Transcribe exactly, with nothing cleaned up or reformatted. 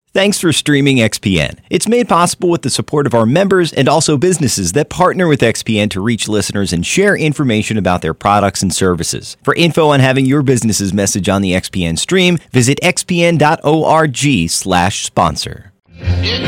Thanks for streaming X P N. It's made possible with the support of our members and also businesses that partner with X P N to reach listeners and share information about their products and services. For info on having your business's message on the X P N stream, visit xpn.org slash sponsor. In